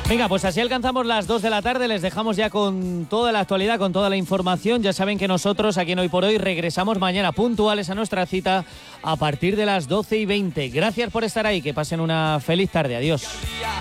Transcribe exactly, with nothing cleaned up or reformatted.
Venga, pues así alcanzamos las dos de la tarde, les dejamos ya con toda la actualidad, con toda la información. Ya saben que nosotros aquí en Hoy por Hoy regresamos mañana puntuales a nuestra cita a partir de las doce y veinte. Gracias por estar ahí, que pasen una feliz tarde, adiós.